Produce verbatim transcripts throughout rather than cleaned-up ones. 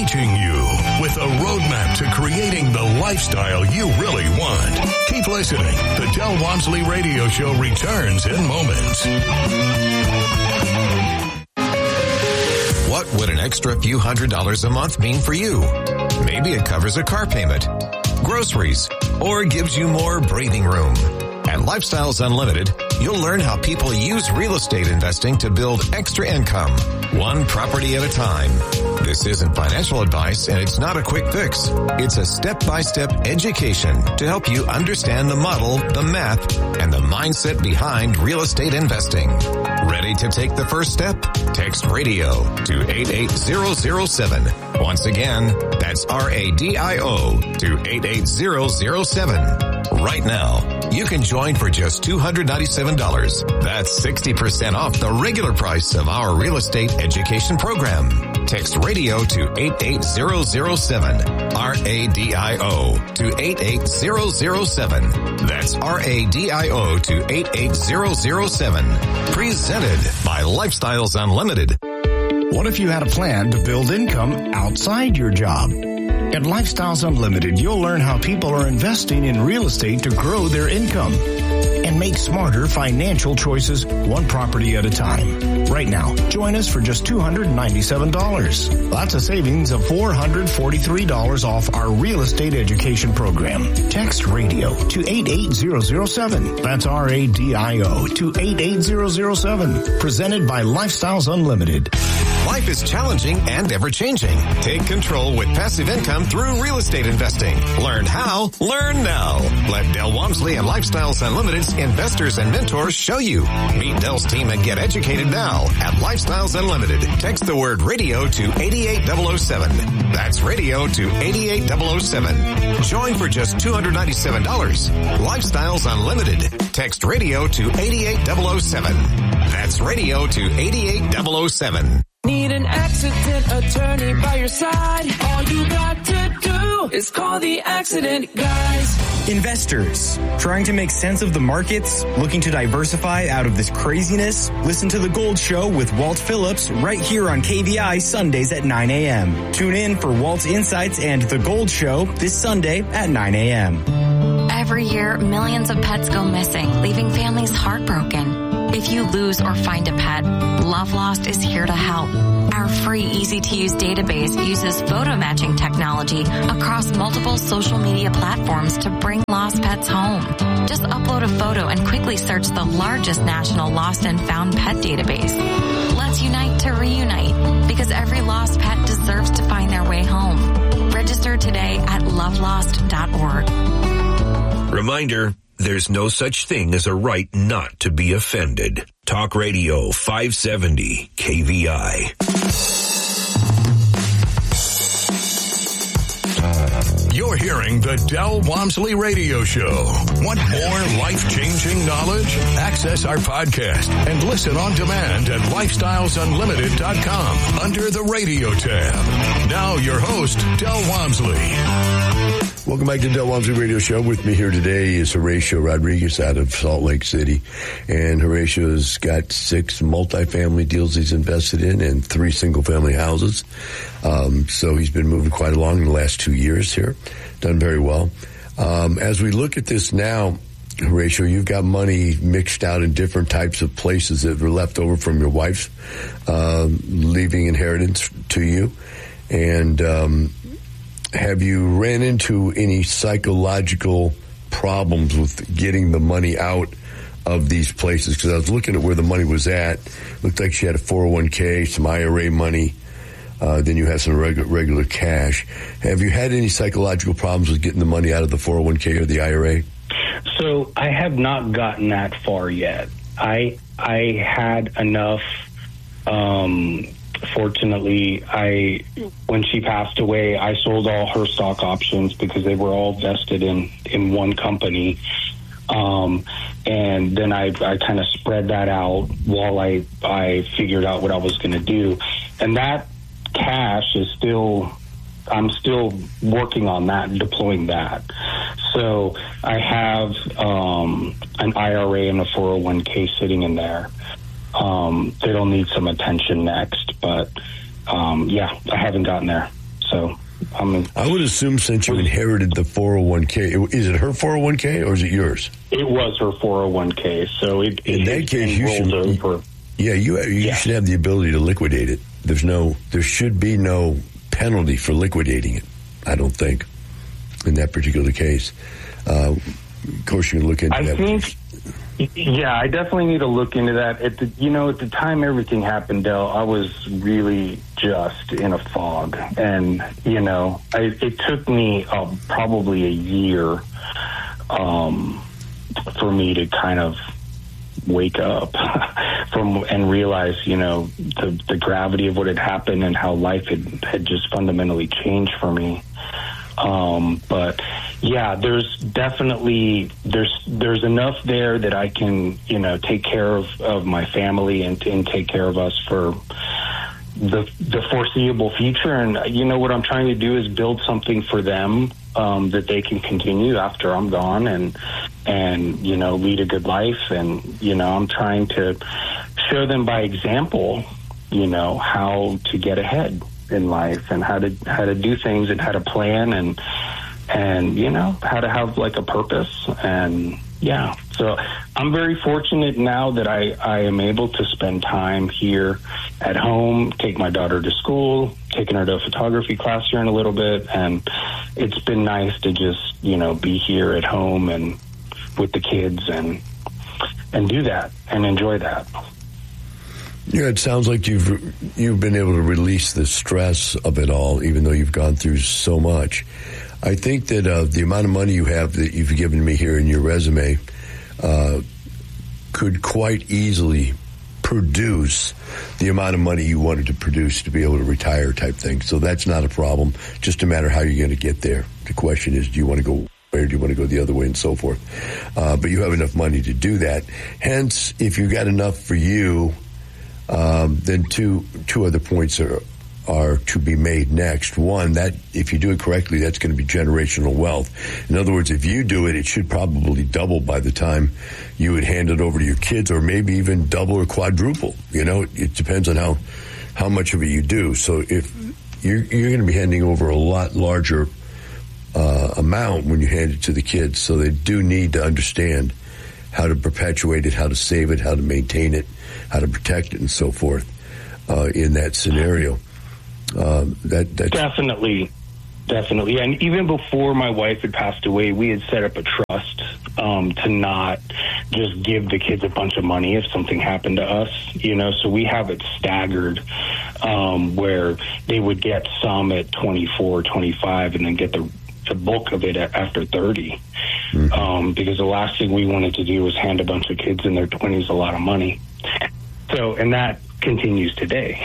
reaching you with a roadmap to creating the lifestyle you really want. Keep listening. The Del Walmsley Radio Show returns in moments. What would an extra few hundred dollars a month mean for you? Maybe it covers a car payment, groceries, or gives you more breathing room. At Lifestyles Unlimited, you'll learn how people use real estate investing to build extra income, one property at a time. This isn't financial advice, and it's not a quick fix. It's a step-by-step education to help you understand the model, the math, and the mindset behind real estate investing. Ready to take the first step? Text RADIO to eight eight zero zero seven. Once again, that's R A D I O to eight eight zero zero seven. Right now, you can join for just two hundred ninety-seven dollars. That's sixty percent off the regular price of our real estate education program. Text RADIO to eight eight zero zero seven. R A D I O to eight eight zero zero seven. That's R A D I O to eight eight zero zero seven. Presented by Lifestyles Unlimited. What if you had a plan to build income outside your job? At Lifestyles Unlimited, you'll learn how people are investing in real estate to grow their income and make smarter financial choices one property at a time. Right now, join us for just two hundred ninety-seven dollars. That's a savings of four hundred forty-three dollars off our real estate education program. Text RADIO to eight eight zero zero seven. That's R A D I O to eight eight zero zero seven. Presented by Lifestyles Unlimited. Life is challenging and ever-changing. Take control with passive income through real estate investing. Learn how, learn now. Let Del Walmsley and Lifestyles Unlimited's investors and mentors show you. Meet Del's team and get educated now at Lifestyles Unlimited. Text the word radio to eight eight zero zero seven. That's radio to eight eight zero zero seven. Join for just two hundred ninety-seven dollars. Lifestyles Unlimited. Text radio to eight eight zero zero seven. That's radio to eight eight zero zero seven. Need an accident attorney by your side? All you got to do is call the Accident Guys. Investors, trying to make sense of the markets, looking to diversify out of this craziness? Listen to The Gold Show with Walt Phillips right here on K V I Sundays at nine a.m. Tune in for Walt's Insights and The Gold Show this Sunday at nine a.m. Every year, millions of pets go missing, leaving families heartbroken. If you lose or find a pet, Love Lost is here to help. Our free, easy-to-use database uses photo matching technology across multiple social media platforms to bring lost pets home. Just upload a photo and quickly search the largest national lost and found pet database. Let's unite to reunite, because every lost pet deserves to find their way home. Register today at love lost dot org. Reminder, there's no such thing as a right not to be offended. Talk Radio five seventy K V I. You're hearing the Del Walmsley Radio Show. Want more life-changing knowledge? Access our podcast and listen on demand at lifestyles unlimited dot com under the radio tab. Now your host, Del Walmsley. Welcome back to the Del Walmsley Radio Show. With me here today is Horatio Rodriguez out of Salt Lake City. And Horatio's got six multifamily deals he's invested in and three single-family houses. Um, so he's been moving quite along in the last two years here. Done very well. Um, as we look at this now, Horatio, you've got money mixed out in different types of places that were left over from your wife's uh, leaving inheritance to you. And um have you ran into any psychological problems with getting the money out of these places? Because I was looking at where the money was at. Looked like she had a four oh one k, some I R A money. Uh, then you have some regular, regular cash. Have you had any psychological problems with getting the money out of the four oh one k or the I R A? So I have not gotten that far yet. I I had enough. Um, Fortunately, I when she passed away, I sold all her stock options because they were all vested in, in one company. Um, and then I, I kind of spread that out while I, I figured out what I was going to do. And that cash is still, I'm still working on that and deploying that. So I have um, an I R A and a four oh one k sitting in there. Um, they'll need some attention next, but um, yeah, I haven't gotten there. So I'm. I would assume since you inherited the four oh one k, is it her four oh one k or is it yours? It was her four oh one k. So it, in it, that case, you should. over. Yeah, you you yeah. should have the ability to liquidate it. There's no, there should be no penalty for liquidating it. I don't think in that particular case. Uh, of course, you can look into I that. Think, yeah, I definitely need to look into that. At the, you know, at the time everything happened, Del, I was really just in a fog. And, you know, I, it took me uh, probably a year um, for me to kind of wake up from and realize, you know, the, the gravity of what had happened and how life had, had just fundamentally changed for me. Um, but yeah, there's definitely, there's, there's enough there that I can, you know, take care of, of my family and, and take care of us for the, the foreseeable future. And you know, what I'm trying to do is build something for them, um, that they can continue after I'm gone and, and, you know, lead a good life. And, you know, I'm trying to show them by example, you know, how to get ahead in life and how to how to do things and how to plan and and you know how to have like a purpose. And yeah, so I'm very fortunate now that I, I am able to spend time here at home, take my daughter to school, taking her to a photography class here in a little bit, and it's been nice to just, you know, be here at home and with the kids and and do that and enjoy that. Yeah, it sounds like you've you've been able to release the stress of it all, even though you've gone through so much. I think that uh, the amount of money you have that you've given me here in your resume uh, could quite easily produce the amount of money you wanted to produce to be able to retire type thing. So that's not a problem. Just a matter of how you're going to get there. The question is, do you want to go where, do you want to go the other way, and so forth. Uh, but you have enough money to do that. Hence, if you got enough for you, Um, then two two other points are are to be made next. One, that if you do it correctly, that's going to be generational wealth. In other words, if you do it, it should probably double by the time you would hand it over to your kids, or maybe even double or quadruple. You know, it, it depends on how how much of it you do. So if you're you're going to be handing over a lot larger uh, amount when you hand it to the kids, so they do need to understand how to perpetuate it, how to save it, how to maintain it, how to protect it, and so forth. Uh, in that scenario, um, that that's definitely, definitely, and even before my wife had passed away, we had set up a trust um, to not just give the kids a bunch of money if something happened to us, you know. So we have it staggered, um, where they would get some at twenty-four, twenty-five, and then get the the bulk of it after thirty. Mm-hmm. Um, because the last thing we wanted to do was hand a bunch of kids in their twenties a lot of money. So, and that continues today.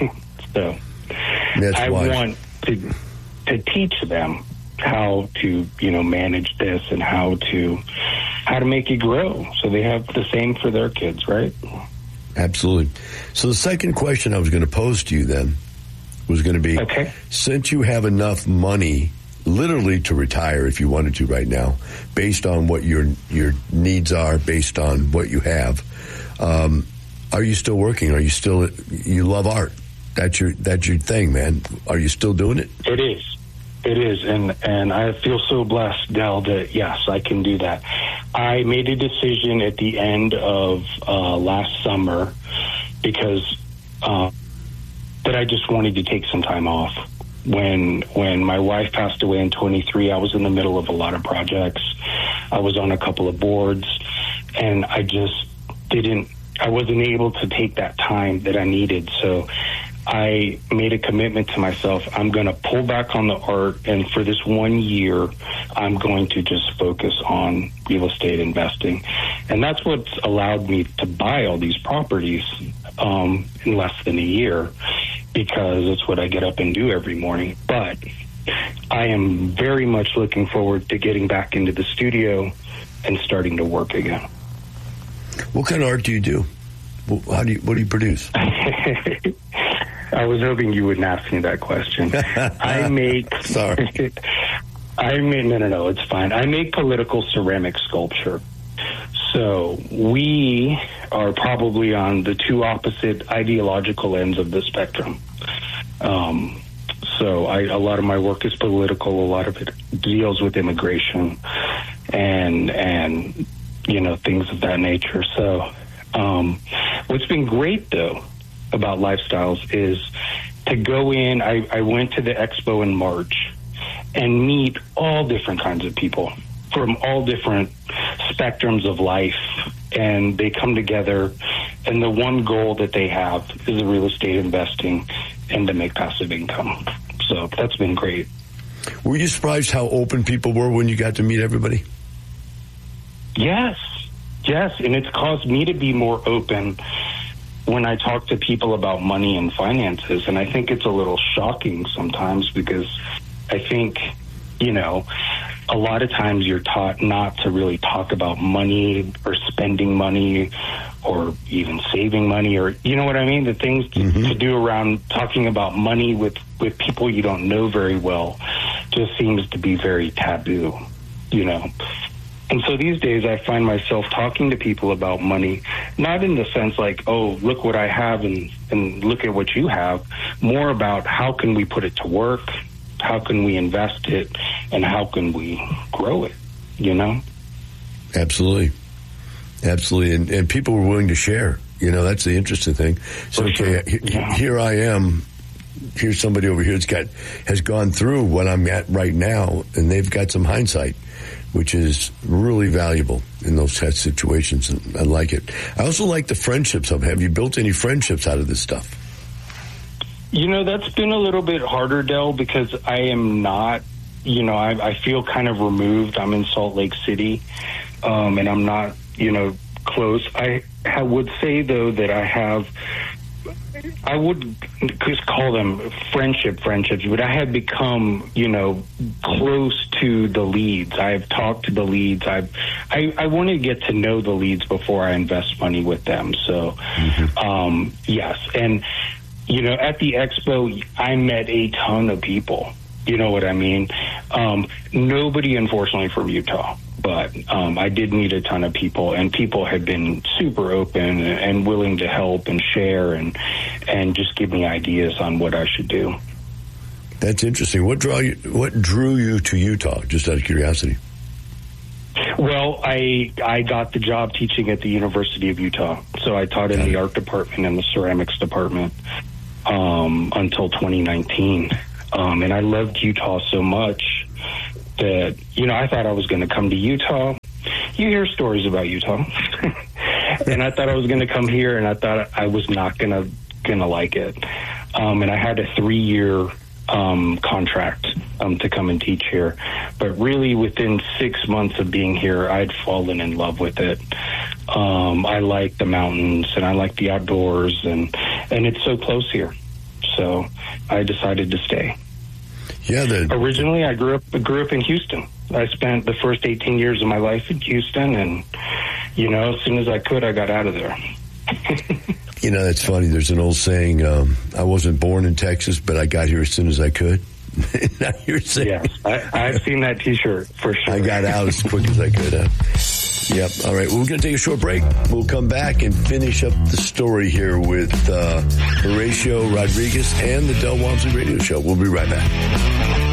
So That's I wise. want to to teach them how to, you know, manage this and how to how to make it grow so they have the same for their kids, right? Absolutely. So the second question I was going to pose to you then was going to be, okay, since you have enough money literally to retire if you wanted to right now, based on what your your needs are, based on what you have, um, are you still working? Are you still, you love art? That's your that's your thing, man. Are you still doing it? It is. It is, and, and I feel so blessed, Del, that, yes, I can do that. I made a decision at the end of uh, last summer because uh, that I just wanted to take some time off. When when my wife passed away in twenty-three, I was in the middle of a lot of projects. I was on a couple of boards, and I just didn't, I wasn't able to take that time that I needed. So I made a commitment to myself. I'm going to pull back on the art, and for this one year, I'm going to just focus on real estate investing. And that's what's allowed me to buy all these properties um, in less than a year, because it's what I get up and do every morning. But I am very much looking forward to getting back into the studio and starting to work again. What kind of art do you do? How do you, what do you produce? I was hoping you wouldn't ask me that question. I make... Sorry. I make... No, no, no, it's fine. I make political ceramic sculpture. So we are probably on the two opposite ideological ends of the spectrum. Um, So I, a lot of my work is political. A lot of it deals with immigration and, and, you know, things of that nature. So, um, what's been great though about Lifestyles is to go in. I, I went to the expo in March and meet all different kinds of people from all different spectrums of life, and they come together, and the one goal that they have is a real estate investing and to make passive income. So that's been great. Were you surprised how open people were when you got to meet everybody? Yes, yes, and it's caused me to be more open when I talk to people about money and finances, and I think it's a little shocking sometimes because I think, you know, a lot of times you're taught not to really talk about money or spending money or even saving money, or, you know what I mean? The things to, mm-hmm. to do around talking about money with, with people you don't know very well just seems to be very taboo, you know? And so these days I find myself talking to people about money, not in the sense like, oh, look what I have and, and look at what you have, more about how can we put it to work, how can we invest it, and how can we grow it, you know? Absolutely. Absolutely. And, and people were willing to share. You know, that's the interesting thing. So, okay, sure. he, yeah. here I am. Here's somebody over here that's got, has gone through what I'm at right now, and they've got some hindsight, which is really valuable in those types of situations. And I like it. I also like the friendships of, have you built any friendships out of this stuff? You know, that's been a little bit harder, Del, because I am not, you know, I, I feel kind of removed. I'm in Salt Lake City, um, and I'm not, you know, close. I, I would say, though, that I have, I would just call them friendship friendships, but I have become, you know, close to the leads. I've talked to the leads. I've, I, I want to get to know the leads before I invest money with them. So, mm-hmm. um, yes. And, you know, at the expo, I met a ton of people. You know what I mean? Um, nobody, unfortunately, from Utah, but um, I did meet a ton of people, and people have been super open and willing to help and share and and just give me ideas on what I should do. That's interesting. What draw you? What drew you to Utah? Just out of curiosity. Well, I I got the job teaching at the University of Utah, so I taught in the art department and the ceramics department um, until twenty nineteen. Um, and I loved Utah so much that, you know, I thought I was going to come to Utah. You hear stories about Utah. And I thought I was going to come here, and I thought I was not going to going to like it. Um, and I had a three-year um, contract um, to come and teach here. But really, within six months of being here, I'd fallen in love with it. Um, I like the mountains, and I like the outdoors, and, and it's so close here. So I decided to stay. Yeah. The- Originally, I grew up grew up in Houston. I spent the first eighteen years of my life in Houston, and, you know, as soon as I could, I got out of there. You know, it's funny. There's an old saying, um, I wasn't born in Texas, but I got here as soon as I could. Now you're saying. Yes, I, I've seen that T-shirt for sure. I got out as quick as I could. Uh, Yep. All right. Well, we're going to take a short break. We'll come back and finish up the story here with uh, Horatio Rodriguez and the Del Walmsley Radio Show. We'll be right back.